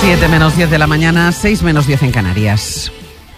7 menos 10 de la mañana, 6 menos 10 en Canarias.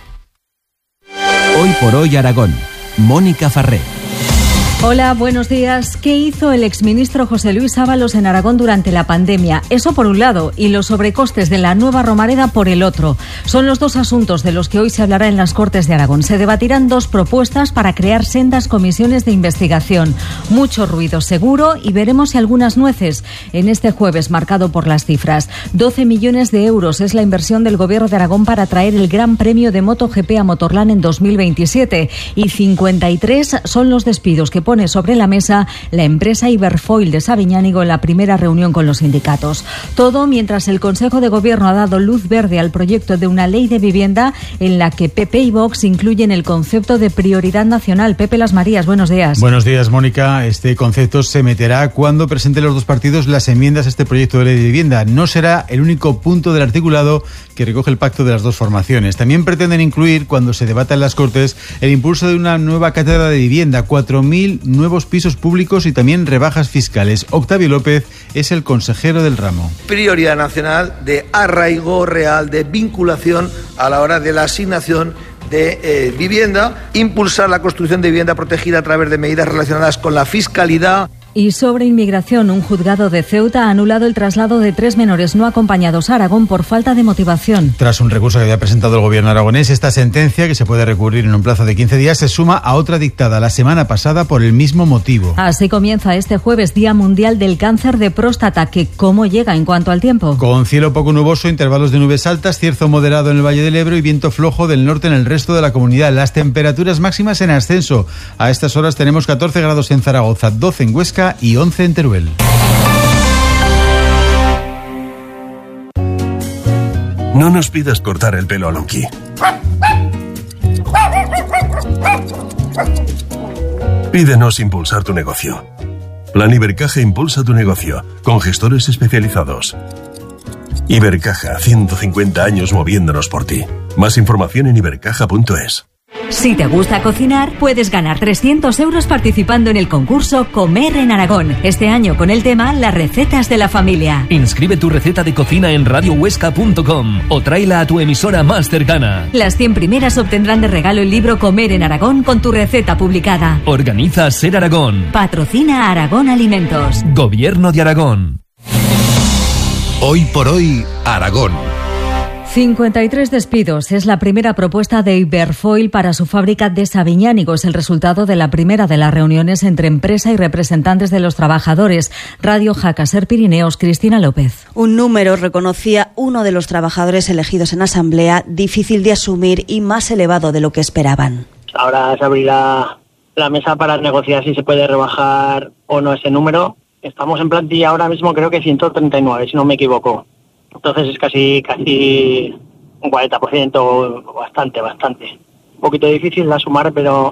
Hoy por hoy Aragón. Mónica Farré. Hola, buenos días. ¿Qué hizo el exministro José Luis Ábalos en Aragón durante la pandemia? Eso por un lado, y los sobrecostes de la nueva Romareda por el otro. Son los dos asuntos de los que hoy se hablará en las Cortes de Aragón. Se debatirán dos propuestas para crear sendas comisiones de investigación. Mucho ruido seguro y veremos si algunas nueces en este jueves marcado por las cifras. 12 millones de euros es la inversión del Gobierno de Aragón para traer el Gran Premio de MotoGP a Motorland en 2027 y 53 son los despidos que pone sobre la mesa la empresa Iberfoil de Sabiñánigo en la primera reunión con los sindicatos. Todo mientras el Consejo de Gobierno ha dado luz verde al proyecto de una ley de vivienda en la que PP y Vox incluyen el concepto de prioridad nacional. Pepe Las Marías, buenos días. Buenos días, Mónica. Este concepto se meterá cuando presenten los dos partidos las enmiendas a este proyecto de ley de vivienda. No será el único punto del articulado que recoge el pacto de las dos formaciones. También pretenden incluir, cuando se debata en las Cortes, el impulso de una nueva cátedra de vivienda, 4.000 nuevos pisos públicos y también rebajas fiscales. Octavio López es el consejero del ramo. Prioridad nacional de arraigo real, de vinculación a la hora de la asignación de vivienda, impulsar la construcción de vivienda protegida a través de medidas relacionadas con la fiscalidad. Y sobre inmigración, un juzgado de Ceuta ha anulado el traslado de 3 menores no acompañados a Aragón por falta de motivación. Tras un recurso que había presentado el gobierno aragonés, esta sentencia, que se puede recurrir en un plazo de 15 días, se suma a otra dictada la semana pasada por el mismo motivo. Así comienza este jueves Día Mundial del Cáncer de Próstata, que ¿cómo llega en cuanto al tiempo? Con cielo poco nuboso, intervalos de nubes altas, cierzo moderado en el Valle del Ebro y viento flojo del norte en el resto de la comunidad. Las temperaturas máximas en ascenso. A estas horas tenemos 14 grados en Zaragoza, 12 en Huesca y 11 en Teruel. No nos pidas cortar el pelo a Lonky. Pídenos impulsar tu negocio. Plan Ibercaja impulsa tu negocio, con gestores especializados. Ibercaja, 150 años moviéndonos por ti. Más información en ibercaja.es. Si te gusta cocinar, puedes ganar 300 euros participando en el concurso Comer en Aragón. Este año con el tema Las recetas de la familia. Inscribe tu receta de cocina en radiohuesca.com o tráela a tu emisora más cercana. Las 100 primeras obtendrán de regalo el libro Comer en Aragón con tu receta publicada. Organiza Ser Aragón. Patrocina Aragón Alimentos. Gobierno de Aragón. Hoy por hoy, Aragón. 53 despidos es la primera propuesta de Iberfoil para su fábrica de Sabiñánigo. Es el resultado de la primera de las reuniones entre empresa y representantes de los trabajadores. Radio Jaca Ser Pirineos, Cristina López. Un número, reconocía uno de los trabajadores elegidos en asamblea, difícil de asumir y más elevado de lo que esperaban. Ahora se abrirá la mesa para negociar si se puede rebajar o no ese número. Estamos en plantilla ahora mismo, creo que 139, si no me equivoco. Entonces es casi un 40%, bastante. Un poquito difícil de asumir,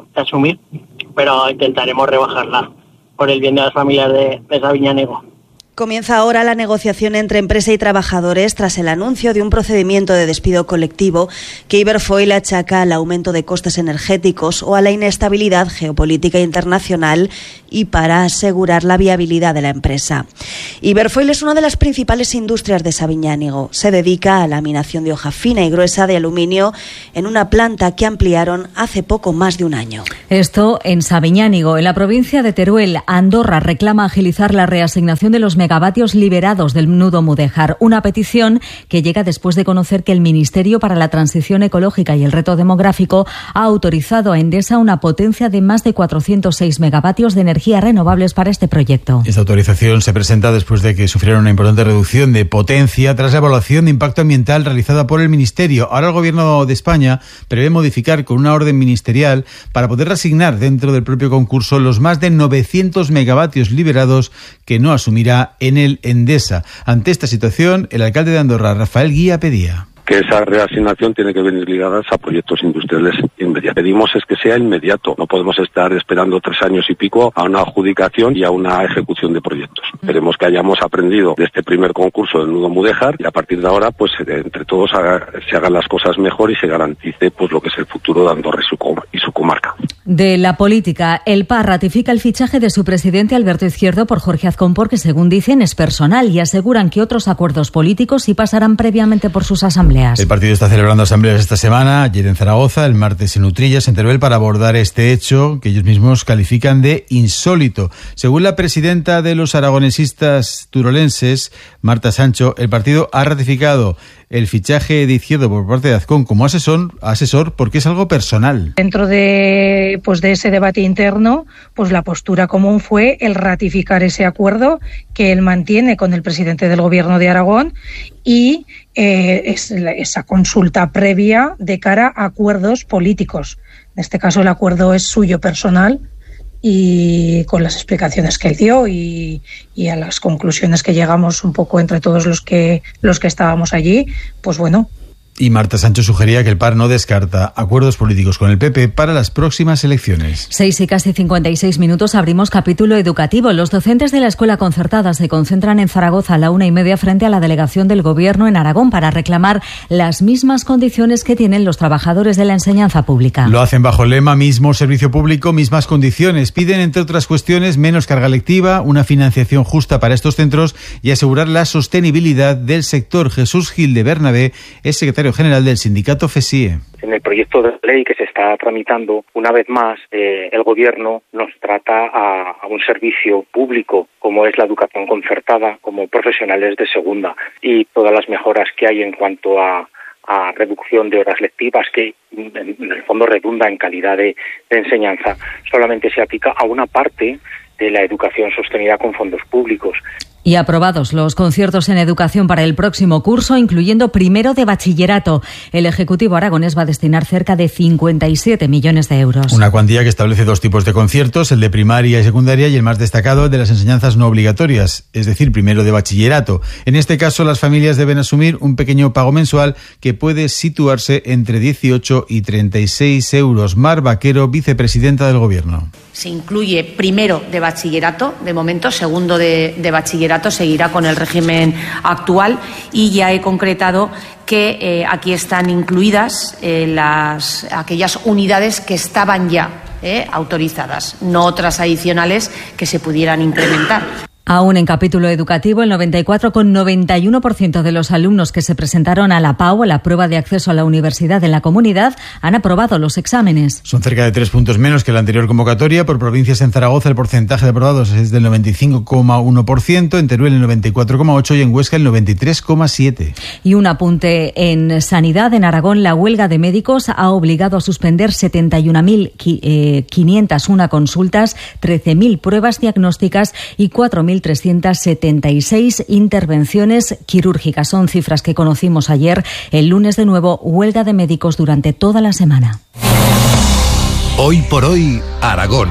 pero intentaremos rebajarla por el bien de las familias de Sabiñánigo. Comienza ahora la negociación entre empresa y trabajadores tras el anuncio de un procedimiento de despido colectivo que Iberfoil achaca al aumento de costes energéticos o a la inestabilidad geopolítica internacional y para asegurar la viabilidad de la empresa. Iberfoil es una de las principales industrias de Sabiñánigo. Se dedica a la laminación de hoja fina y gruesa de aluminio en una planta que ampliaron hace poco más de un año. Esto en Sabiñánigo. En la provincia de Teruel, Andorra reclama agilizar la reasignación de los megavatios liberados del nudo Mudéjar, una petición que llega después de conocer que el Ministerio para la Transición Ecológica y el Reto Demográfico ha autorizado a Endesa una potencia de más de 406 megavatios de energías renovables para este proyecto. Esta autorización se presenta después de que sufrieron una importante reducción de potencia tras la evaluación de impacto ambiental realizada por el Ministerio. Ahora el Gobierno de España prevé modificar con una orden ministerial para poder reasignar dentro del propio concurso los más de 900 megavatios liberados que no asumirá en el Endesa. Ante esta situación, el alcalde de Andorra, Rafael Guía, pedía que esa reasignación tiene que venir ligada a proyectos industriales inmediatos. Pedimos es que sea inmediato. No podemos estar esperando 3 años y pico a una adjudicación y a una ejecución de proyectos. Esperemos que hayamos aprendido de este primer concurso del nudo Mudéjar y a partir de ahora, pues entre todos se hagan las cosas mejor y se garantice pues lo que es el futuro de Andorra y su comarca. De la política, el PAR ratifica el fichaje de su presidente Alberto Izquierdo por Jorge Azcón porque, según dicen, es personal y aseguran que otros acuerdos políticos sí pasarán previamente por sus asambleas. El partido está celebrando asambleas esta semana, ayer en Zaragoza, el martes en Utrillas, en Teruel, para abordar este hecho que ellos mismos califican de insólito. Según la presidenta de los aragonesistas turolenses, Marta Sancho, el partido ha ratificado el fichaje de Izquierdo por parte de Azcón como asesor porque es algo personal. Dentro de ese debate interno, pues la postura común fue el ratificar ese acuerdo que él mantiene con el presidente del Gobierno de Aragón y esa consulta previa de cara a acuerdos políticos. En este caso el acuerdo es suyo personal y con las explicaciones que él dio y a las conclusiones que llegamos un poco entre todos los que estábamos allí, pues bueno. Y Marta Sancho sugería que el PAR no descarta acuerdos políticos con el PP para las próximas elecciones. 6 y casi 56 minutos, abrimos capítulo educativo. Los docentes de la escuela concertada se concentran en Zaragoza a la 1:30 frente a la delegación del Gobierno en Aragón para reclamar las mismas condiciones que tienen los trabajadores de la enseñanza pública. Lo hacen bajo el lema mismo servicio público, mismas condiciones. Piden, entre otras cuestiones, menos carga lectiva, una financiación justa para estos centros y asegurar la sostenibilidad del sector. Jesús Gil de Bernabé es secretario general del sindicato FESIE. En el proyecto de ley que se está tramitando, una vez más, el Gobierno nos trata a un servicio público, como es la educación concertada, como profesionales de segunda, y todas las mejoras que hay en cuanto a reducción de horas lectivas, que en el fondo redunda en calidad de enseñanza, solamente se aplica a una parte de la educación sostenida con fondos públicos. Y aprobados los conciertos en educación para el próximo curso, incluyendo primero de bachillerato. El Ejecutivo aragonés va a destinar cerca de 57 millones de euros. Una cuantía que establece dos tipos de conciertos, el de primaria y secundaria y el más destacado, el de las enseñanzas no obligatorias, es decir, primero de bachillerato. En este caso, las familias deben asumir un pequeño pago mensual que puede situarse entre 18 y 36 euros. Mar Vaquero, vicepresidenta del Gobierno. Se incluye primero de bachillerato, de momento, segundo de bachillerato seguirá con el régimen actual y ya he concretado que aquí están incluidas aquellas unidades que estaban ya autorizadas, no otras adicionales que se pudieran implementar. Aún en capítulo educativo, el 94,91% de los alumnos que se presentaron a la PAU, la prueba de acceso a la universidad en la comunidad, han aprobado los exámenes. Son cerca de 3 puntos menos que la anterior convocatoria. Por provincias, en Zaragoza el porcentaje de aprobados es del 95,1%, en Teruel el 94,8% y en Huesca el 93,7%. Y un apunte en sanidad. En Aragón, la huelga de médicos ha obligado a suspender 71.501 consultas, 13.000 pruebas diagnósticas y 4.376 intervenciones quirúrgicas. Son cifras que conocimos ayer. El lunes, de nuevo, huelga de médicos durante toda la semana. Hoy por hoy, Aragón.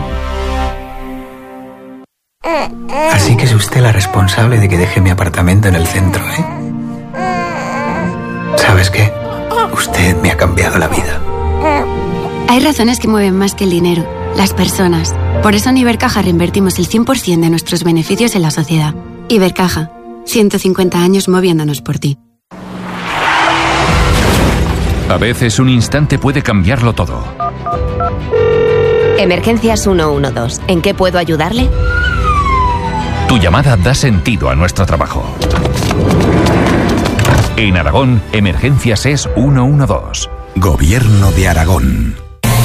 Así que es usted la responsable de que deje mi apartamento en el centro, ¿eh? ¿Sabes qué? Usted me ha cambiado la vida. Hay razones que mueven más que el dinero, las personas. Por eso en Ibercaja reinvertimos el 100% de nuestros beneficios en la sociedad. Ibercaja, 150 años moviéndonos por ti. A veces un instante puede cambiarlo todo. Emergencias 112. ¿En qué puedo ayudarle? Tu llamada da sentido a nuestro trabajo. En Aragón, Emergencias es 112. Gobierno de Aragón.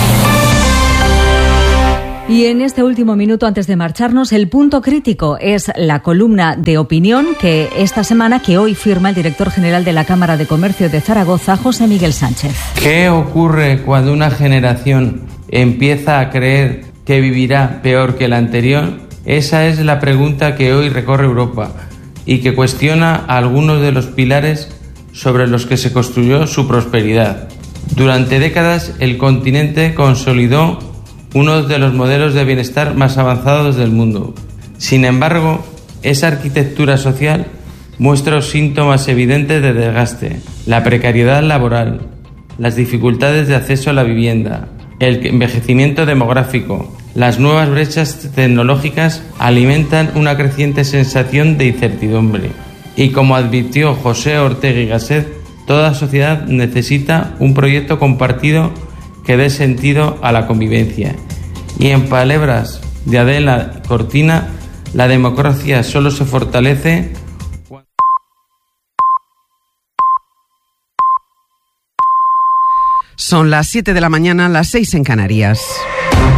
Y en este último minuto, antes de marcharnos, el punto crítico es la columna de opinión que hoy firma el director general de la Cámara de Comercio de Zaragoza, José Miguel Sánchez. ¿Qué ocurre cuando una generación empieza a creer que vivirá peor que la anterior? Esa es la pregunta que hoy recorre Europa y que cuestiona a algunos de los pilares sobre los que se construyó su prosperidad. Durante décadas, el continente consolidó uno de los modelos de bienestar más avanzados del mundo. Sin embargo, esa arquitectura social muestra síntomas evidentes de desgaste, la precariedad laboral, las dificultades de acceso a la vivienda, el envejecimiento demográfico, las nuevas brechas tecnológicas alimentan una creciente sensación de incertidumbre. Y como advirtió José Ortega y Gasset, toda sociedad necesita un proyecto compartido que dé sentido a la convivencia. Y en palabras de Adela Cortina, la democracia solo se fortalece. Son las 7 de la mañana, las 6 en Canarias.